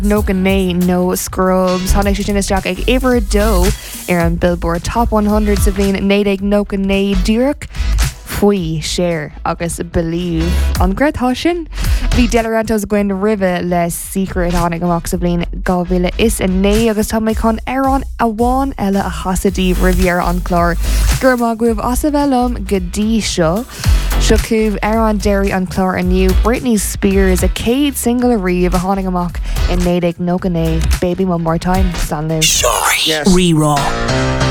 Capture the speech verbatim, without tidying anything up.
no ganné no scrubs Hanna sin is Jack ag iwwer do ar an Billboard Top one hundred sa bhíon néad ag no ganné dúrach faoi share agus believe an gretá sin. Bhí Delarantos gin rive le secret hánig amach sa bblin gáhile is a né agus tá mé chun arán a bháin eile a chasadí riviera an chlár. Gur má guibh as a bhelum go dtí seo. Seo cúb arán deirí an chlár aniu Britney Spears a céad single a riomh a hánig amach in néad ag no ganné Baby One More Time Stan Liv. Yes. Re-raw.